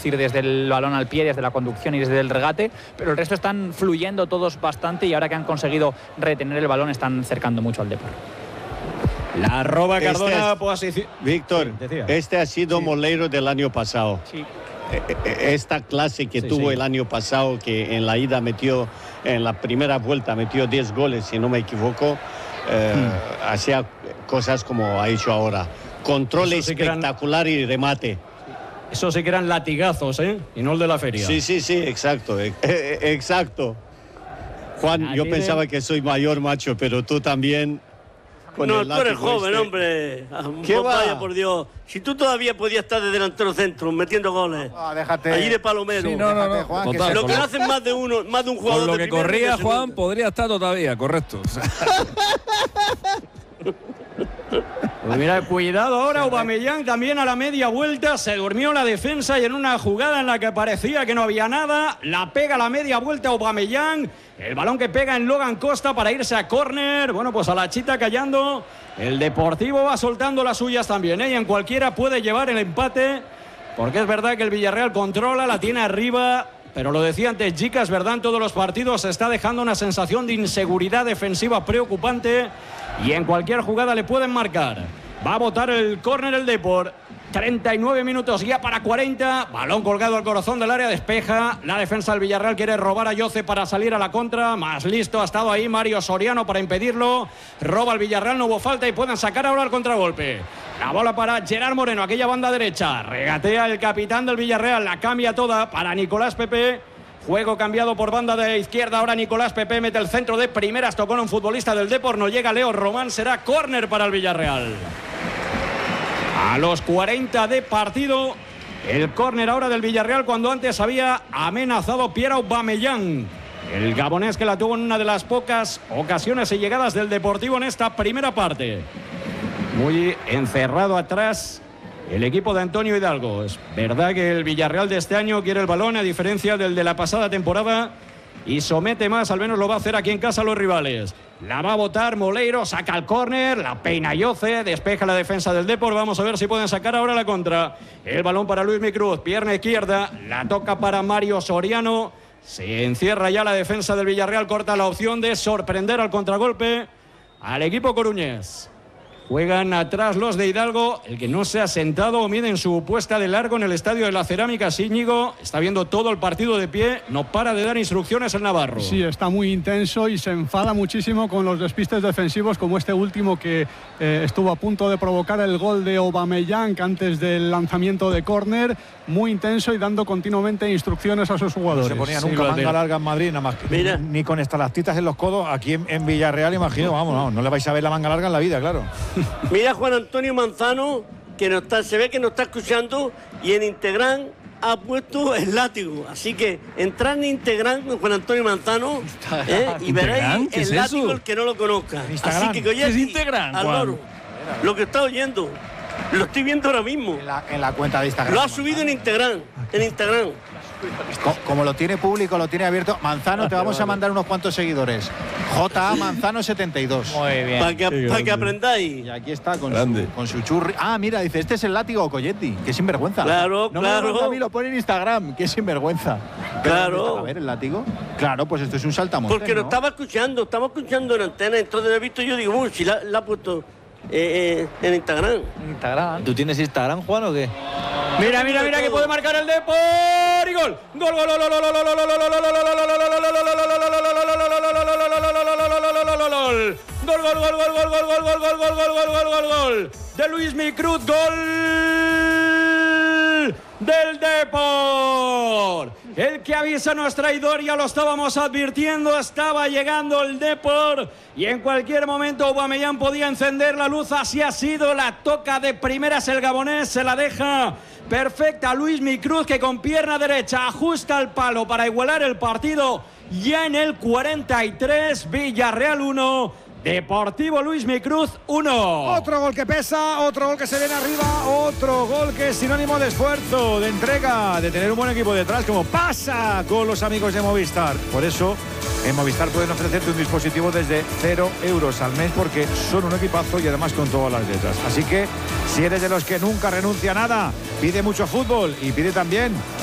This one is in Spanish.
conducir desde el balón al pie, desde la conducción y desde el regate, pero el resto están fluyendo todos bastante y ahora que han conseguido retener el balón están cercando mucho al Depor. La roba Cardona, Víctor, este ha sido Moleiro del año pasado. Sí. Esta clase que tuvo el año pasado, que en la ida metió, en la primera vuelta metió 10 goles, si no me equivoco, hacía cosas como ha hecho ahora. Control espectacular y remate. Eso sí que eran latigazos, ¿eh? Y no el de la feria. Sí, exacto. Exacto. Juan, yo pensaba que soy mayor, macho, pero tú también. No, tú eres joven, hombre. ¿Qué va? Vaya, por Dios. Si tú todavía podías estar de delantero centro metiendo goles. Déjate. Allí de palomero. Sí, no, Juan, total, lo que no hacen más de un jugador. Con lo que corría Juan, segundo. podría estar todavía, correcto. Pues mira, cuidado ahora, Aubameyang también a la media vuelta, se durmió la defensa y en una jugada en la que parecía que no había nada, la pega a la media vuelta Aubameyang, el balón que pega en Logan Costa para irse a córner, bueno, pues a la chita callando, el Deportivo va soltando las suyas también, y en cualquiera puede llevar el empate, porque es verdad que el Villarreal controla, la tiene arriba, pero lo decía antes Jica, es verdad, en todos los partidos se está dejando una sensación de inseguridad defensiva preocupante y en cualquier jugada le pueden marcar. Va a botar el córner el Depor. 39 minutos ya para 40. Balón colgado al corazón del área, despeja. La defensa del Villarreal quiere robar a Yoce para salir a la contra. Más listo ha estado ahí Mario Soriano para impedirlo. Roba el Villarreal, no hubo falta y pueden sacar ahora el contragolpe. La bola para Gerard Moreno, aquella banda derecha. Regatea el capitán del Villarreal, la cambia toda para Nicolás Pepe. Juego cambiado por banda de izquierda. Ahora Nicolás Pepe mete el centro de primeras. Tocó en un futbolista del Depor. No llega Leo Román. Será córner para el Villarreal. A los 40 de partido. El córner ahora del Villarreal cuando antes había amenazado Pierre Aubameyang. El gabonés que la tuvo en una de las pocas ocasiones y llegadas del Deportivo en esta primera parte. Muy encerrado atrás el equipo de Antonio Hidalgo. Es verdad que el Villarreal de este año quiere el balón a diferencia del de la pasada temporada y somete más, al menos lo va a hacer aquí en casa a los rivales. La va a botar Moleiro, saca el córner, la peina Yoce, despeja la defensa del Depor. Vamos a ver si pueden sacar ahora la contra. El balón para Luismi Cruz, pierna izquierda, la toca para Mario Soriano. Se encierra ya la defensa del Villarreal, corta la opción de sorprender al contragolpe al equipo coruñés. Juegan atrás los de Hidalgo, el que no se ha sentado o mide en su puesta de largo en el Estadio de la Cerámica. Íñigo está viendo todo el partido de pie, no para de dar instrucciones el navarro. Sí, está muy intenso y se enfada muchísimo con los despistes defensivos como este último que estuvo a punto de provocar el gol de Aubameyang antes del lanzamiento de córner. Muy intenso y dando continuamente instrucciones a sus jugadores. No se ponía nunca manga larga en Madrid, nada más. Ni con estalactitas en los codos. Aquí en Villarreal, imagino, vamos, no le vais a ver la manga larga en la vida, claro. Mira Juan Antonio Manzano, que no está, se ve que nos está escuchando y en Instagram ha puesto el látigo. Así que entrar en Instagram con Juan Antonio Manzano y veréis el látigo el que no lo conozca. Así que ¿qué es Instagram, Álvaro, lo que está oyendo, lo estoy viendo ahora mismo. En la cuenta de Instagram. Lo ha subido en Instagram. Como lo tiene público, lo tiene abierto. Manzano, te vamos a mandar unos cuantos seguidores. J.A. Manzano 72. Muy bien. Para que aprendáis. Y aquí está con su churri. Ah, mira, dice, este es el látigo Coyetti. Qué sinvergüenza. Claro, no claro. Me lo a mí, lo pone en Instagram. Qué sinvergüenza. Claro. A ver, el látigo. Claro, pues esto es un saltamontes. Porque lo estaba escuchando en antena. Entonces he visto yo, digo, si la ha puesto en Instagram. ¿Tú tienes Instagram, Juan, o qué? Mira que puede marcar el Depor y gol. Gol. Gol de Luismi Cruz, gol del Depor. El que avisa no es traidor, ya lo estábamos advirtiendo, estaba llegando el Depor y en cualquier momento Aubameyang podía encender la luz, así ha sido, la toca de primeras el gabonés, se la deja perfecta Luismi Cruz, que con pierna derecha ajusta el palo para igualar el partido ya en el 43, Villarreal 1, Deportivo Luismi Cruz 1. Otro gol que pesa, otro gol que se viene arriba, otro gol que es sinónimo de esfuerzo, de entrega, de tener un buen equipo detrás, como pasa con los amigos de Movistar. Por eso, en Movistar pueden ofrecerte un dispositivo desde 0 euros al mes, porque son un equipazo y además con todas las letras. Así que, si eres de los que nunca renuncia a nada, pide mucho fútbol y pide también